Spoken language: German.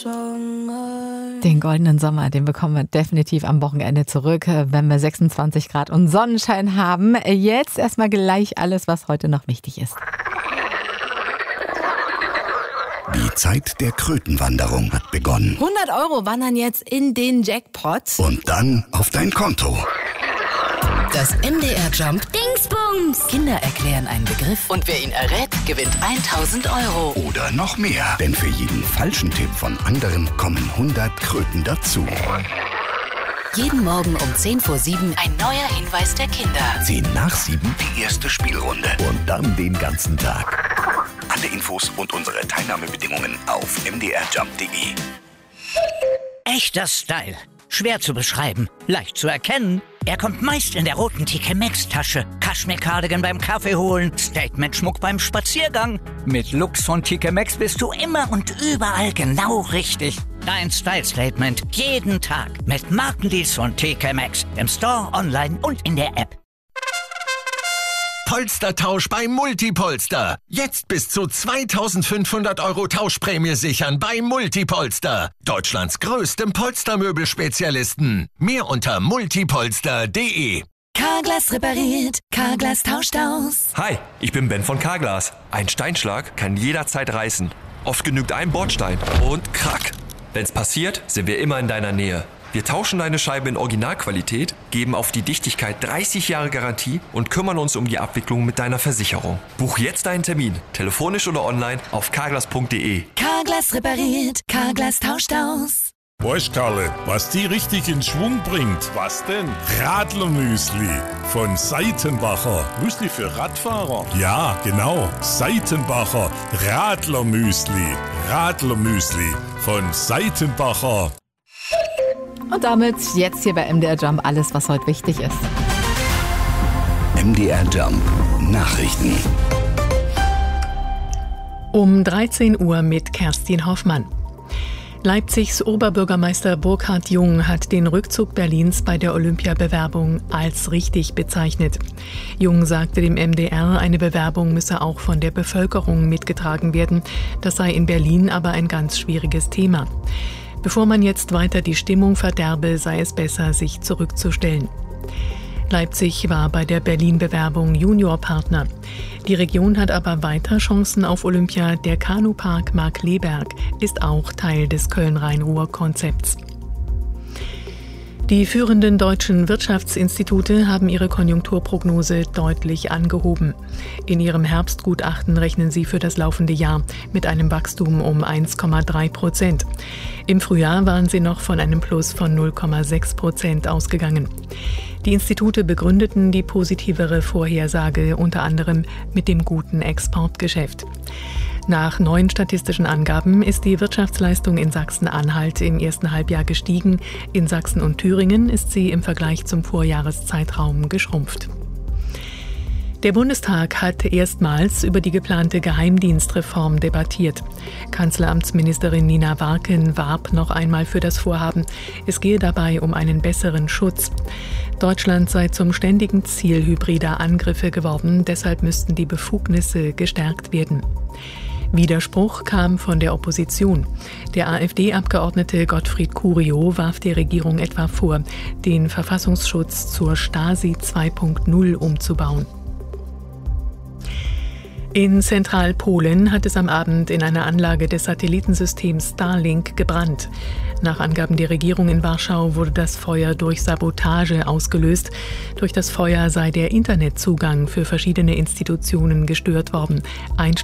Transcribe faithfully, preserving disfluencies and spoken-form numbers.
Den goldenen Sommer, den bekommen wir definitiv am Wochenende zurück, wenn wir sechsundzwanzig Grad und Sonnenschein haben. Jetzt erstmal gleich alles, was heute noch wichtig ist. Die Zeit der Krötenwanderung hat begonnen. hundert Euro wandern jetzt in den Jackpot. Und dann auf dein Konto. Das M D R Jump Dingsbums. Kinder erklären einen Begriff und wer ihn errät, gewinnt tausend Euro. Oder noch mehr. Denn für jeden falschen Tipp von anderen kommen hundert Kröten dazu. Jeden Morgen um zehn vor sieben ein neuer Hinweis der Kinder. Zehn nach sieben die erste Spielrunde. Und dann den ganzen Tag. Alle Infos und unsere Teilnahmebedingungen auf m d r jump punkt d e. Echter Style. Schwer zu beschreiben, leicht zu erkennen. Er kommt meist in der roten T K Maxx-Tasche, Kaschmir-Cardigan beim Kaffee holen, Statement-Schmuck beim Spaziergang. Mit Looks von T K Maxx bist du immer und überall genau richtig. Dein Style-Statement jeden Tag mit Markendeals von T K Maxx im Store, online und in der App. Polstertausch bei Multipolster. Jetzt bis zu zweitausendfünfhundert Euro Tauschprämie sichern bei Multipolster. Deutschlands größtem Polstermöbelspezialisten. Mehr unter multipolster punkt d e. Carglass repariert, Carglass tauscht aus. Hi, ich bin Ben von Carglass. Ein Steinschlag kann jederzeit reißen. Oft genügt ein Bordstein und krack. Wenn's passiert, sind wir immer in deiner Nähe. Wir tauschen deine Scheibe in Originalqualität, geben auf die Dichtigkeit dreißig Jahre Garantie und kümmern uns um die Abwicklung mit deiner Versicherung. Buch jetzt deinen Termin, telefonisch oder online auf carglass punkt d e. Carglass repariert, Carglass tauscht aus. Weißt Karle, was die richtig in Schwung bringt? Was denn? Radlermüsli von Seitenbacher. Müsli für Radfahrer? Ja, genau. Seitenbacher Radlermüsli. Radlermüsli von Seitenbacher. Und damit jetzt hier bei M D R Jump alles, was heute wichtig ist. M D R Jump Nachrichten. Um dreizehn Uhr mit Kerstin Hoffmann. Leipzigs Oberbürgermeister Burkhard Jung hat den Rückzug Berlins bei der Olympiabewerbung als richtig bezeichnet. Jung sagte dem M D R, eine Bewerbung müsse auch von der Bevölkerung mitgetragen werden. Das sei in Berlin aber ein ganz schwieriges Thema. Bevor man jetzt weiter die Stimmung verderbe, sei es besser, sich zurückzustellen. Leipzig war bei der Berlin-Bewerbung Juniorpartner. Die Region hat aber weiter Chancen auf Olympia. Der Kanupark Markkleeberg ist auch Teil des Köln-Rhein-Ruhr-Konzepts. Die führenden deutschen Wirtschaftsinstitute haben ihre Konjunkturprognose deutlich angehoben. In ihrem Herbstgutachten rechnen sie für das laufende Jahr mit einem Wachstum um eins Komma drei Prozent. Im Frühjahr waren sie noch von einem Plus von null Komma sechs Prozent ausgegangen. Die Institute begründeten die positivere Vorhersage unter anderem mit dem guten Exportgeschäft. Nach neuen statistischen Angaben ist die Wirtschaftsleistung in Sachsen-Anhalt im ersten Halbjahr gestiegen. In Sachsen und Thüringen ist sie im Vergleich zum Vorjahreszeitraum geschrumpft. Der Bundestag hat erstmals über die geplante Geheimdienstreform debattiert. Kanzleramtsministerin Nina Warken warb noch einmal für das Vorhaben. Es gehe dabei um einen besseren Schutz. Deutschland sei zum ständigen Ziel hybrider Angriffe geworden, deshalb müssten die Befugnisse gestärkt werden. Widerspruch kam von der Opposition. Der AfD-Abgeordnete Gottfried Curio warf der Regierung etwa vor, den Verfassungsschutz zur Stasi zwei Punkt null umzubauen. In Zentralpolen hat es am Abend in einer Anlage des Satellitensystems Starlink gebrannt. Nach Angaben der Regierung in Warschau wurde das Feuer durch Sabotage ausgelöst. Durch das Feuer sei der Internetzugang für verschiedene Institutionen gestört worden. Ein